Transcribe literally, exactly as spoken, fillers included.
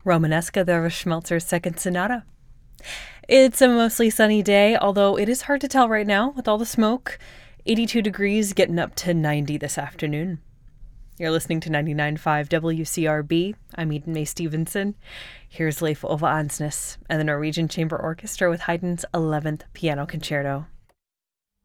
Romanesca, the Schmelzer's Second Sonata. It's a mostly sunny day, although it is hard to tell right now with all the smoke. eighty-two degrees, getting up to ninety this afternoon. You're listening to ninety-nine point five W C R B. I'm Eden May Stevenson. Here's Leif Ove Ansnes and the Norwegian Chamber Orchestra with Haydn's eleventh Piano Concerto.